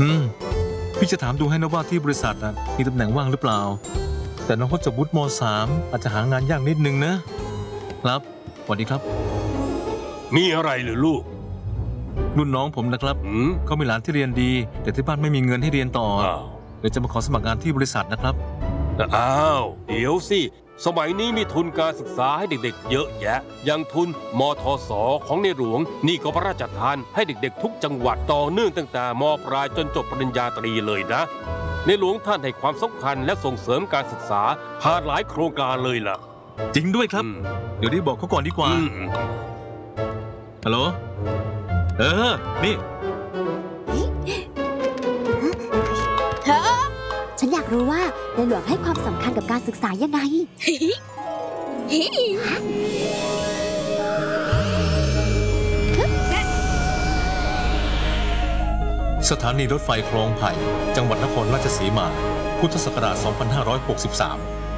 พี่จะถามดูให้นะว่าที่บริษัทมีตำแหน่งว่างหรือเปล่าแต่น้องเขาจบวุฒิม.3 อาจจะหางานยากนิดนึงนะครับสวัสดีครับมีอะไรหรือลูกรุ่นน้องผมนะครับเขามีหลานที่เรียนดีแต่ที่บ้านไม่มีเงินให้เรียนต่อเลยจะมาขอสมัครงานที่บริษัทนะครับอ้าวเดี๋ยวสิสมัยนี้มีทุนการศึกษาให้เด็กๆเยอะแยะอย่างทุนมทส.ของในหลวงนี่ก็พระราชทานให้เด็กๆทุกจังหวัดต่อเนื่องตั้งแต่ม.ปลายจนจบปริญญาตรีเลยนะในหลวงท่านให้ความสำคัญและส่งเสริมการศึกษาผ่านหลายโครงการเลยล่ะจริงด้วยครับเดี๋ยวได้บอกเขาก่อนดีกว่าฮัลโหลนี่ฉันอยากรู้ว่าในหลวงให้ความสำคัญกับการศึกษายังไงสถานีรถไฟคลองไผ่จังหวัดนครราชสีมาพุทธศักราช 2563